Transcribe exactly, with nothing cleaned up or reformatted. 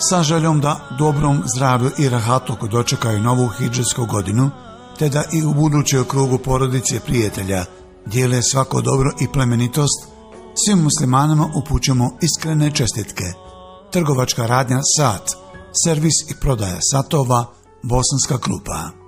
Sa željom da dobrom zdravlju i rahatluku dočekaju novu hidžetsku godinu, te da i u budućoj krugu porodice i prijatelja dijele svako dobro i plemenitost, svim muslimanama upućujemo iskrene čestitke. Trgovačka radnja Sat, servis i prodaja satova, Bosanska Krupa.